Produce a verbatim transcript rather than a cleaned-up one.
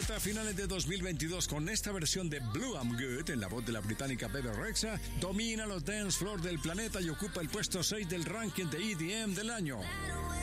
debutta a finales de dos mil veintidós con esta versión de Blue I'm Good en la voz de la británica Bebe Rexha, domina los dance floor del planeta y ocupa el puesto seis del ranking de E D M del año.